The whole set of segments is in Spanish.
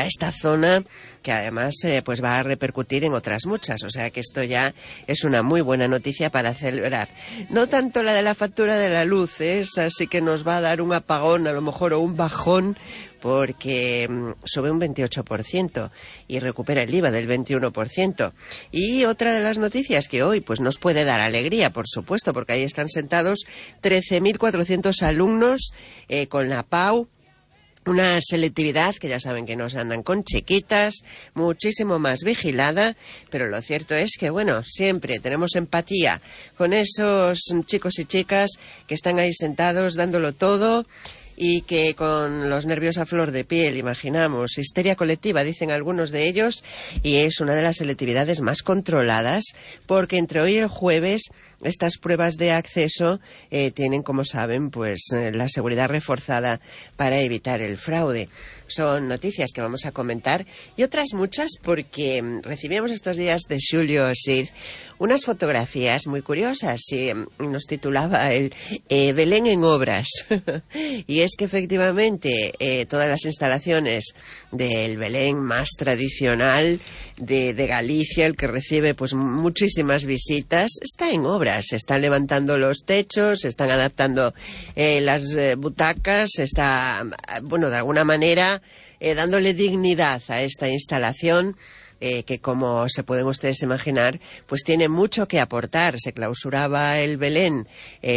a esta zona, que además pues va a repercutir en otras muchas, o sea que esto ya es una muy buena noticia para celebrar. No tanto la de la factura de la luz, esa sí que nos va a dar un apagón a lo mejor o un bajón, porque sube un 28% y recupera el IVA del 21%. Y otra de las noticias que hoy pues nos puede dar alegría, por supuesto, porque ahí están sentados 13.400 alumnos con la PAU. Una selectividad que ya saben que no se andan con chiquitas, muchísimo más vigilada, pero lo cierto es que, bueno, siempre tenemos empatía con esos chicos y chicas que están ahí sentados dándolo todo y que con los nervios a flor de piel, imaginamos, histeria colectiva, dicen algunos de ellos, y es una de las selectividades más controladas, porque entre hoy y el jueves estas pruebas de acceso tienen, como saben, pues la seguridad reforzada para evitar el fraude. Son noticias que vamos a comentar y otras muchas porque recibíamos estos días de Xulio Cid unas fotografías muy curiosas y nos titulaba el Belén en obras. Y es que efectivamente todas las instalaciones del Belén más tradicional de Galicia, el que recibe pues muchísimas visitas, está en obras. Se están levantando los techos, se están adaptando las butacas, se está, bueno, de alguna manera dándole dignidad a esta instalación que, como se pueden ustedes imaginar, pues tiene mucho que aportar. Se clausuraba el Belén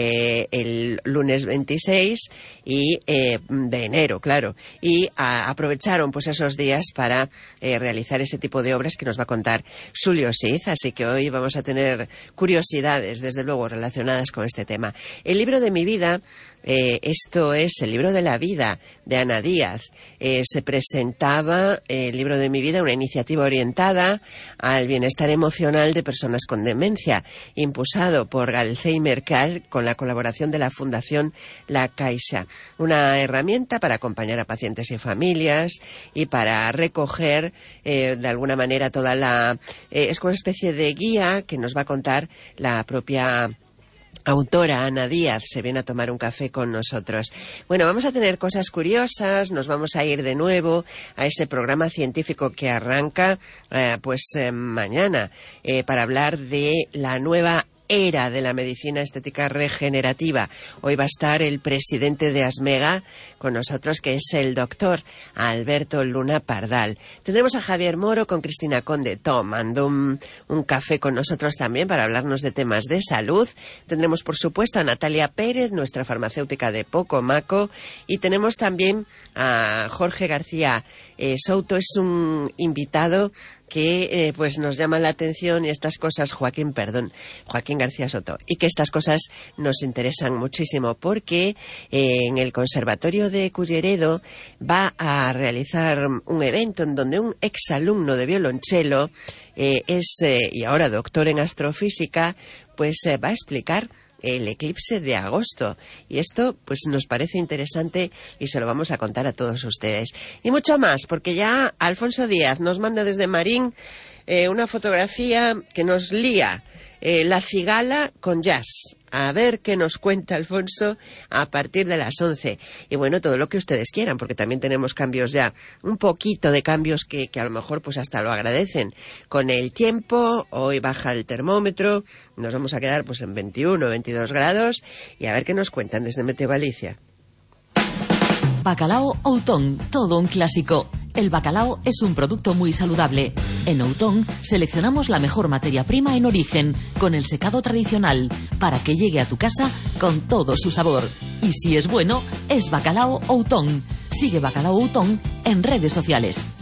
el lunes 26 de enero, claro, y aprovecharon pues esos días para realizar ese tipo de obras que nos va a contar Xulio Cid, así que hoy vamos a tener curiosidades, desde luego, relacionadas con este tema. El libro de mi vida, esto es el libro de la vida de Ana Díaz. Se presentaba el libro de mi vida, una iniciativa orientada al bienestar emocional de personas con demencia, impulsado por Alzheimer Care con la colaboración de la Fundación La Caixa. Una herramienta para acompañar a pacientes y familias y para recoger de alguna manera toda la... es una especie de guía que nos va a contar la propia autora Ana Díaz. Se viene a tomar un café con nosotros. Bueno, vamos a tener cosas curiosas, nos vamos a ir de nuevo a ese programa científico que arranca mañana para hablar de la nueva era de la medicina estética regenerativa. Hoy va a estar el presidente de ASMEGA con nosotros, que es el doctor Alberto Luna Pardal. Tendremos a Javier Moro con Cristina Conde tomando un café con nosotros también para hablarnos de temas de salud. Tendremos, por supuesto, a Natalia Pérez, nuestra farmacéutica de Pocomaco, y tenemos también a Jorge García Souto. Es un invitado que pues nos llama la atención, y estas cosas, Joaquín García Soto, y que estas cosas nos interesan muchísimo porque en el Conservatorio de Culleredo va a realizar un evento en donde un exalumno de violonchelo y ahora doctor en astrofísica, pues va a explicar el eclipse de agosto, y esto pues nos parece interesante y se lo vamos a contar a todos ustedes. Y mucho más, porque ya Alfonso Díaz nos manda desde Marín una fotografía que nos lía la cigala con jazz. A ver qué nos cuenta Alfonso a partir de las 11. Y bueno, todo lo que ustedes quieran, porque también tenemos cambios ya, un poquito de cambios que a lo mejor pues hasta lo agradecen. Con el tiempo, hoy baja el termómetro, nos vamos a quedar pues en 21, 22 grados, y a ver qué nos cuentan desde Meteo Galicia. Bacalao Outón, todo un clásico. El bacalao es un producto muy saludable. En Outón seleccionamos la mejor materia prima en origen, con el secado tradicional, para que llegue a tu casa con todo su sabor. Y si es bueno, es Bacalao Outón. Sigue Bacalao Outón en redes sociales.